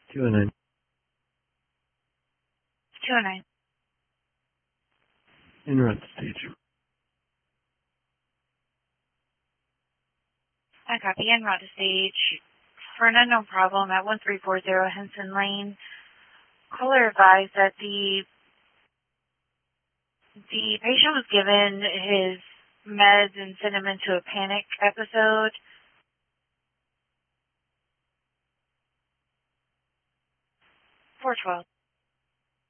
209. 209. Interrupt the stage. I copy. En route to stage for an unknown problem at 1340 Henson Lane. Caller advised that the patient was given his meds and sent him into a panic episode. 412.